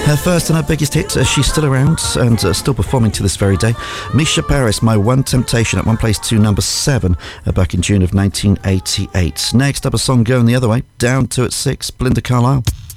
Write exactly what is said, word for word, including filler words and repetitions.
Her first and her biggest hit, uh, she's still around and uh, still performing to this very day. Misha Paris, My One Temptation, at one place to number seven uh, back in June of nineteen eighty-eight. Next up, a song going the other way, down to at six, Belinda Carlisle.